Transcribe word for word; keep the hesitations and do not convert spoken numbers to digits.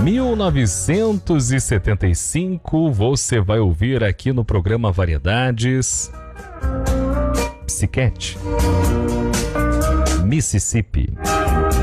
mil novecentos e setenta e cinco, você vai ouvir aqui no programa Variedades Pussycat, Mississippi.